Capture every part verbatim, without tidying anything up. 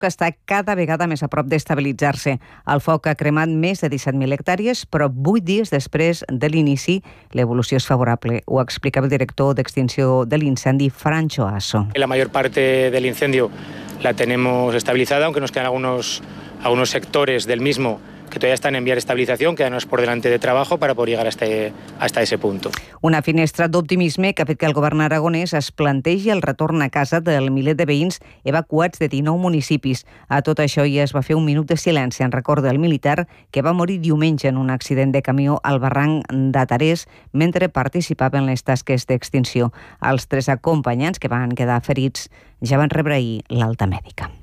que està cada vegada més a prop d'estabilitzar-se. El foc ha cremat més de disset mil hectàrees, però vuit dies després de l'inici l'evolució és favorable. Ho explicava el director d'extinció de l'incendi, Francho Asso. La mayor parte del incendio la tenemos estabilizada, aunque nos quedan algunos, algunos sectores del mismo que todavía están en vía de estabilización, quedarnos por delante de trabajo para poder llegar hasta, hasta ese punto. Una finestra d'optimisme que ha fet que el govern aragonès es plantegi el retorn a casa del miler de veïns evacuats de dinou municipis. A tot això ja es va fer un minut de silenci en record del militar que va morir diumenge en un accident de camió al barranc d'Atarés mentre participava en les tasques d'extinció. Els tres acompanyants que van quedar ferits ja van rebre ahir l'alta mèdica.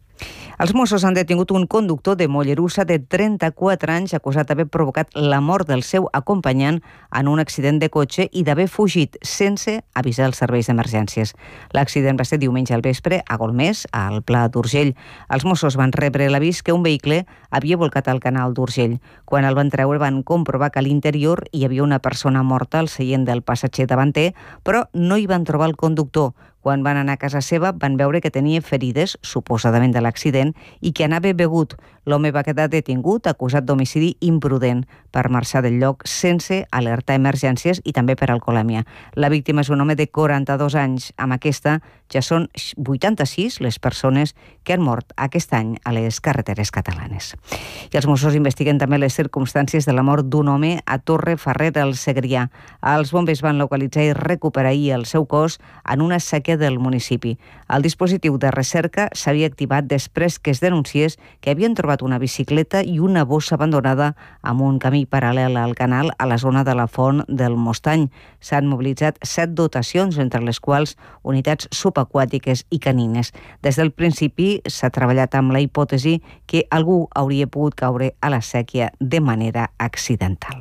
Els Mossos han detingut un conductor de Mollerussa de trenta-quatre anys acusat d'haver provocat la mort del seu acompanyant en un accident de cotxe i d'haver fugit sense avisar els serveis d'emergències. L'accident va ser diumenge al vespre a Golmés, al Pla d'Urgell. Els Mossos van rebre l'avís que un vehicle havia volcat al canal d'Urgell. Quan el van treure van comprovar que a l'interior hi havia una persona morta al seient del passatger davanter, però no hi van trobar el conductor. Quan van anar a casa seva van veure que tenia ferides, suposadament de l'accident, i que anava begut. L'home va quedar detingut, acusat d'homicidi imprudent, per marxar del lloc sense alertar emergències i també per alcoholèmia. La víctima és un home de quaranta-dos anys. Amb aquesta ja són vuitanta-sis les persones que han mort aquest any a les carreteres catalanes. I els Mossos investiguen també les circumstàncies de la mort d'un home a Torre Ferrer del Segrià. Els bombers van localitzar i recuperar ahir el seu cos en una sèquia del municipi. El dispositiu de recerca s'havia activat després que es denunciés que havien trobat una bicicleta i una bossa abandonada amb un camí paral·lel al canal a la zona de la Font del Mostany. S'han mobilitzat set dotacions, entre les quals unitats subaquàtiques i canines. Des del principi s'ha treballat amb la hipòtesi que algú hauria pogut caure a la sèquia de manera accidental.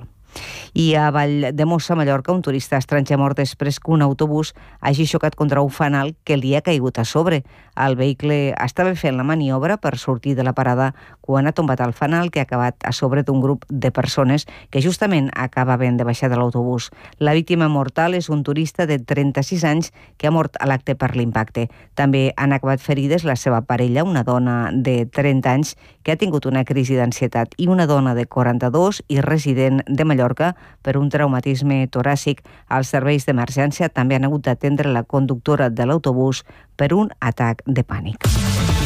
I a Valldemossa, a Mallorca, un turista estranger mort després que un autobús hagi xocat contra un fanal que li ha caigut a sobre. El vehicle estava fent la maniobra per sortir de la parada quan ha tombat el fanal que ha acabat a sobre d'un grup de persones que justament acabaven de baixar de l'autobús. La víctima mortal és un turista de trenta-sis anys que ha mort a l'acte per l'impacte. També han acabat ferides la seva parella, una dona de trenta anys que ha tingut una crisi d'ansietat, i una dona de quaranta-dos i resident de Mallorca per un traumatisme toràcic. Els serveis d'emergència també han hagut d'atendre la conductora de l'autobús per un atac de pànic.